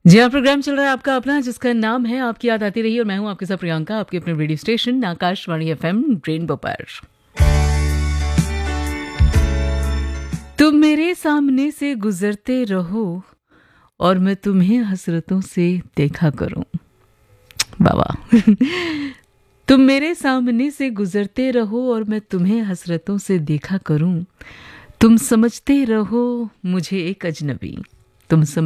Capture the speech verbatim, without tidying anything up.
जी हाँ, प्रोग्राम चल रहा है आपका अपना जिसका नाम है आपकी याद आती रही और मैं हूँ आपके साथ प्रियंका आपके अपने radio station Akashvani FM rainbow पर। तुम मेरे सामने से गुजरते रहो और मैं तुम्हें हसरतों से देखा करूं। बाबा तुम मेरे सामने से गुजरते रहो और मैं तुम्हें हसरतों से देखा करूं। तुम समझते रहो मुझे एक अजनबी। तुम सम